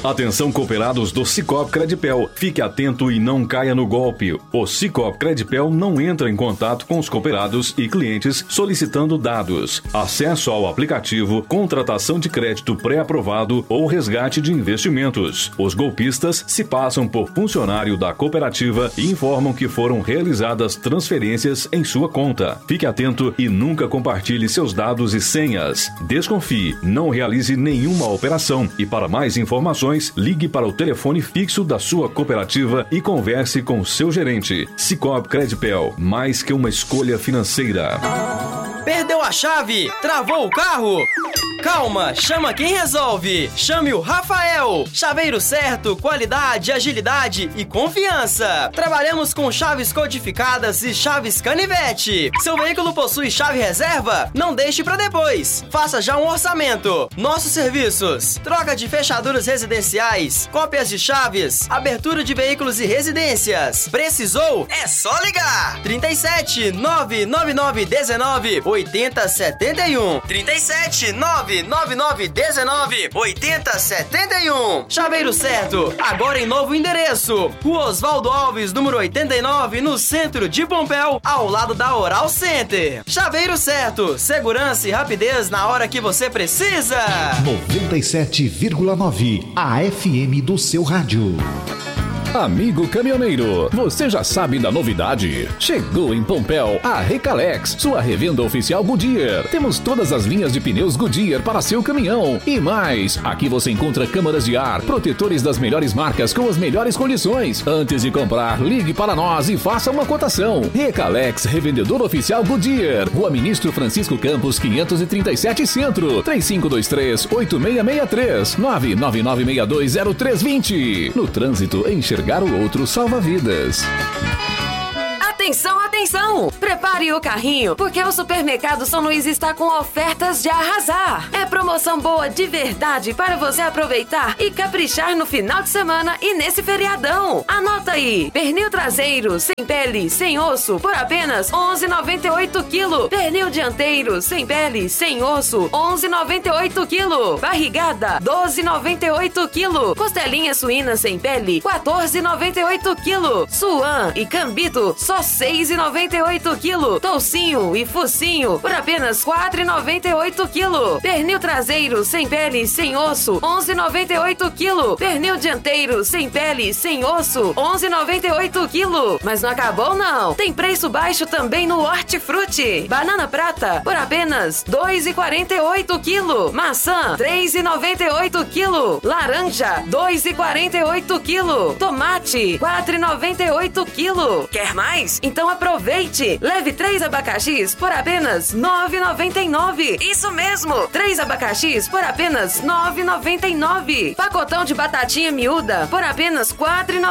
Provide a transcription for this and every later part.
Atenção, cooperados do Sicoob Credipel. Fique atento e não caia no golpe. O Sicoob Credipel não entra em contato com os cooperados e clientes solicitando dados, acesso ao aplicativo, contratação de crédito pré-aprovado ou resgate de investimentos. Os golpistas se passam por funcionário da cooperativa e informam que foram realizadas transferências em sua conta. Fique atento e nunca compartilhe seus dados e senhas. Desconfie, não realize nenhuma operação e para mais informações, ligue para o telefone fixo da sua cooperativa e converse com seu gerente. Sicoob Credipel, mais que uma escolha financeira. Perdeu a chave? Travou o carro? Calma, chama quem resolve. Chame o Rafael. Chaveiro certo, qualidade, agilidade e confiança. Trabalhamos com chaves codificadas e chaves canivete. Seu veículo possui chave reserva? Não deixe para depois. Faça já um orçamento. Nossos serviços: troca de fechaduras residenciais, cópias de chaves, abertura de veículos e residências. Precisou? É só ligar. 37 999 19 8071. 37 999 19 8071. Chaveiro certo, agora em novo endereço. Rua Oswaldo Alves, número 89, no centro de Pompéu, ao lado da Oral Center. Chaveiro certo, segurança e rapidez na hora que você precisa. 97,9, a FM do seu rádio. Amigo caminhoneiro, você já sabe da novidade? Chegou em Pompéu a Recalex, sua revenda oficial Goodyear. Temos todas as linhas de pneus Goodyear para seu caminhão e mais. Aqui você encontra câmaras de ar, protetores das melhores marcas com as melhores condições. Antes de comprar, ligue para nós e faça uma cotação. Recalex, revendedor oficial Goodyear. Rua Ministro Francisco Campos, 537 Centro. 3523-8663. 999620320. No trânsito, enxergar o outro salva vidas. Atenção, atenção! Prepare o carrinho, porque o Supermercado São Luís está com ofertas de arrasar. É promoção boa de verdade para você aproveitar e caprichar no final de semana e nesse feriadão. Anota aí: pernil traseiro, sem pele, sem osso, por apenas R$ 11,98 kg. Pernil dianteiro, sem pele, sem osso, R$ 11,98 kg. Barrigada, R$ 12,98 kg. Costelinha suína sem pele, R$ 14,98 kg. Suã e cambito, só R$ 6,98 kg. Toucinho e focinho por apenas R$ 4,98 kg. Pernil traseiro sem pele, sem osso, R$ 11,98 kg. Pernil dianteiro sem pele, sem osso, R$ 11,98 kg. Mas não acabou não. Tem preço baixo também no Hortifruti. Banana prata por apenas R$ 2,48 kg. Maçã R$ 3,98 kg. Laranja R$ 2,48 kg. Tomate R$ 4,98 kg. Quer mais? Então aproveite! Leve 3 abacaxis por apenas R$ 9,99. Isso mesmo! 3 abacaxis por apenas R$ 9,99. Pacotão de batatinha miúda por apenas R$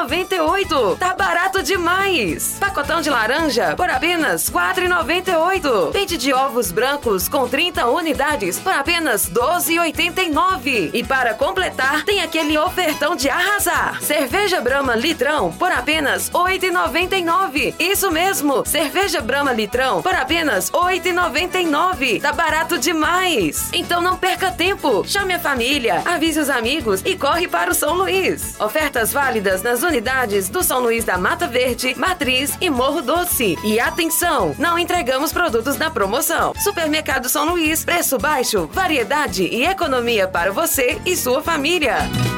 4,98. Tá barato demais! Pacotão de laranja por apenas R$ 4,98. Pente de ovos brancos com 30 unidades por apenas R$ 12,89. E para completar, tem aquele ofertão de arrasar. Cerveja Brahma litrão por apenas R$ 8,99. Isso mesmo, cerveja Brahma litrão por apenas R$ 8,99. Tá barato demais. Então não perca tempo. Chame a família, avise os amigos e corre para o São Luís. Ofertas válidas nas unidades do São Luís da Mata Verde, Matriz e Morro Doce. E atenção, não entregamos produtos na promoção. Supermercado São Luís, preço baixo, variedade e economia para você e sua família.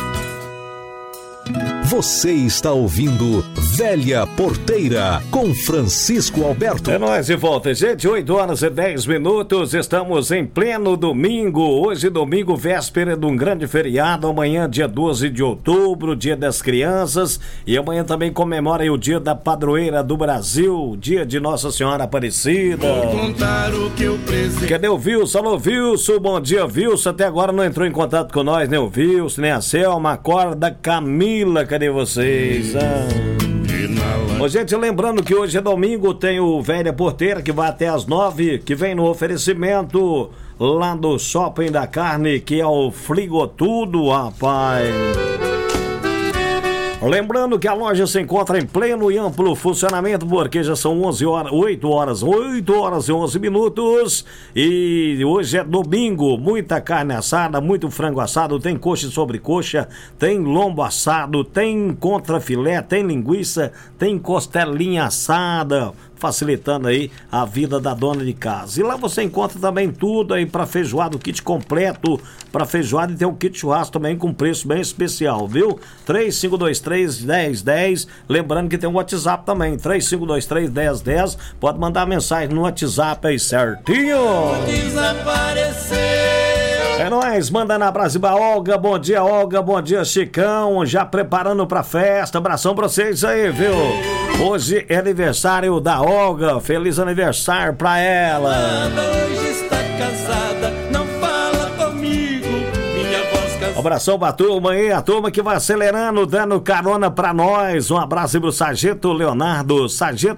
Você está ouvindo Velha Porteira com Francisco Alberto. É nóis de volta, gente. 8h10. Estamos em pleno domingo. Hoje, domingo, véspera de um grande feriado. Amanhã, dia 12 de outubro, dia das crianças. E amanhã também comemora o dia da padroeira do Brasil, dia de Nossa Senhora Aparecida. Vou contar o que eu presente. Cadê o Wilson? Alô, Wilson. Bom dia, Wilson. Até agora não entrou em contato com nós, nem o Wilson, nem a Selma. Acorda, Camila. Cadê vocês? Ô, gente, lembrando que hoje é domingo, tem o Velha Porteira que vai até às 9, que vem no oferecimento lá do Shopping da Carne, que é o Frigotudo, rapaz. Lembrando que a loja se encontra em pleno e amplo funcionamento, porque já são 8 horas e 11 minutos. E hoje é domingo, muita carne assada, muito frango assado, tem coxa sobre coxa, tem lombo assado, tem contrafilé, tem linguiça, tem costelinha assada, facilitando aí a vida da dona de casa. E lá você encontra também tudo aí para feijoada, o kit completo para feijoada, e tem o kit churrasco também com preço bem especial, viu? 3523-1010, lembrando que tem um WhatsApp também, 3523-1010, pode mandar mensagem no WhatsApp aí certinho. Desapareceu. É nóis, manda na Brasiba. Olga, bom dia Chicão, já preparando pra festa, abração pra vocês aí, viu? Hoje é aniversário da Olga, feliz aniversário pra ela. Hoje está casada, não fala comigo, minha voz casada. Abração pra turma aí, a turma que vai acelerando, dando carona pra nós. Um abraço pro Sargento Leonardo,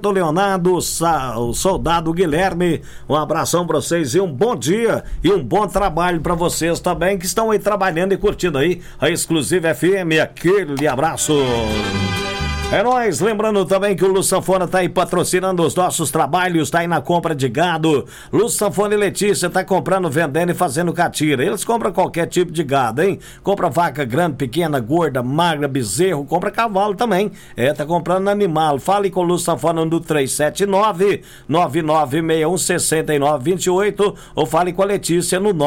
o soldado Guilherme. Um abração pra vocês e um bom dia e um bom trabalho pra vocês também que estão aí trabalhando e curtindo aí a Exclusiva FM. Aquele abraço. É nóis, lembrando também que o Luz Sanfona tá aí patrocinando os nossos trabalhos, tá aí na compra de gado. Luz Sanfona e Letícia tá comprando, vendendo e fazendo catira. Eles compram qualquer tipo de gado, hein? Compra vaca grande, pequena, gorda, magra, bezerro, compra cavalo também. Tá comprando animal. Fale com o Luz Sanfona no 379-9961-6928 ou fale com a Letícia no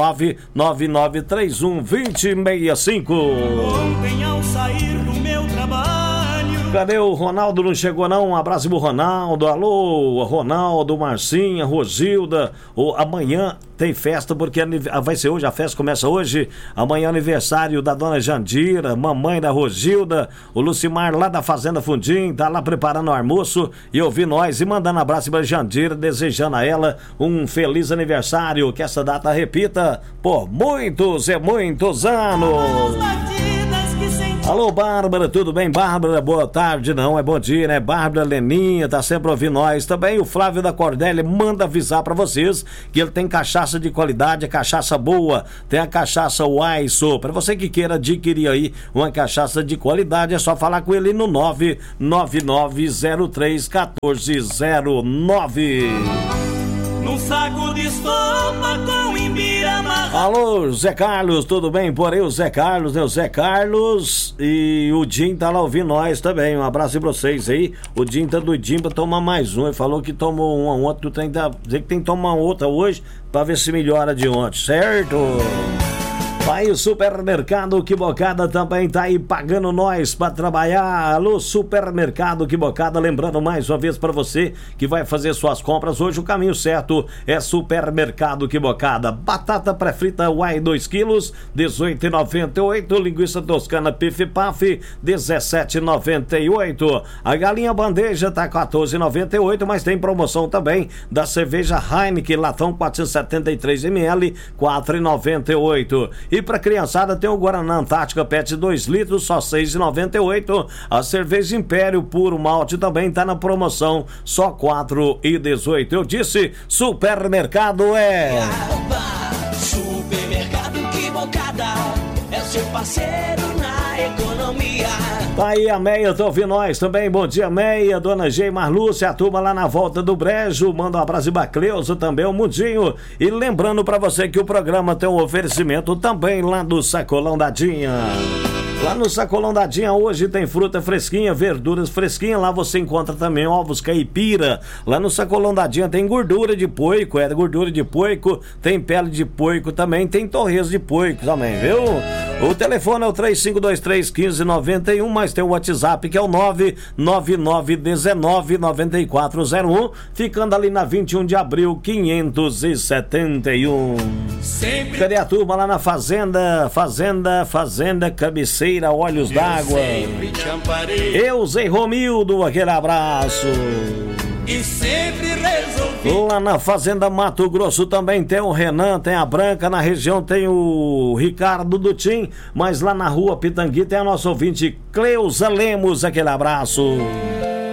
99931-2065. Ontem ao sair do meu trabalho. Cadê o Ronaldo? Não chegou não? Um abraço pro Ronaldo. Alô, Ronaldo, Marcinha, Rosilda. Amanhã tem festa, porque vai ser hoje, a festa começa hoje. Amanhã é aniversário da dona Jandira, mamãe da Rosilda. O Lucimar lá da Fazenda Fundim tá lá preparando o almoço e ouvi nós e mandando abraço pra Jandira, desejando a ela um feliz aniversário, que essa data repita por muitos e muitos anos. Alô, Bárbara, tudo bem? Bárbara, boa tarde, não, é bom dia, né? Bárbara Leninha, tá sempre ouvindo nós. Também o Flávio da Cordélia manda avisar pra vocês que ele tem cachaça de qualidade, cachaça boa, tem a cachaça Waiso. Pra você que queira adquirir aí uma cachaça de qualidade, é só falar com ele no 999031409. Num saco de estopa com imbira amarrado. Alô, Zé Carlos, tudo bem? Por aí o Zé Carlos, né? O Zé Carlos e o Jim tá lá ouvindo nós também. Um abraço pra vocês aí. O Jim tá doidinho pra tomar mais um. Ele falou que tomou uma ontem, tu tem que dizer que tem que tomar outra hoje pra ver se melhora de ontem, certo? Aí o Supermercado Que Bocada também tá aí pagando nós pra trabalhar. Alô, Supermercado Que Bocada, lembrando mais uma vez pra você que vai fazer suas compras hoje, o caminho certo é Supermercado Que Bocada. Batata pré-frita Uai 2 quilos, R$18,98. Linguiça toscana Pif Paf, R$17,98. A galinha bandeja tá R$14,98, mas tem promoção também da cerveja Heineken latão 473 ml, R$4,98. E pra criançada tem o Guaraná Antártica PET 2 litros, só R$6,98. A cerveja Império Puro Malte também tá na promoção, só R$4,18. Eu disse, Supermercado é... Supermercado Que Bocada é seu parceiro na economia. Tá aí a Meia, tá ouvindo nós também. Bom dia, Meia, dona G, Marlúcia, a turma lá na volta do Brejo. Manda um abraço pra Cleusa também, o Mundinho. E lembrando pra você que o programa tem um oferecimento também lá do Sacolão da Dinha. Lá no Sacolão da Dinha hoje tem fruta fresquinha, verduras fresquinhas. Lá você encontra também ovos caipira. Lá no Sacolão da Dinha tem gordura de porco, gordura de porco, tem pele de porco também, tem torresmo de porco também, viu? O telefone é o 3523-1591, mas tem o WhatsApp que é o 999199401, ficando ali na 21 de abril, 571. Sempre. Cadê a turma lá na Fazenda Cabeceira, Olhos d'Água? Sempre te amparei. Eu, Zé Romildo, aquele abraço. E sempre resolvi. Lá na Fazenda Mato Grosso também tem o Renan, tem a Branca, na região tem o Ricardo Dutim, mas lá na rua Pitangui tem a nossa ouvinte Cleusa Lemos, aquele abraço.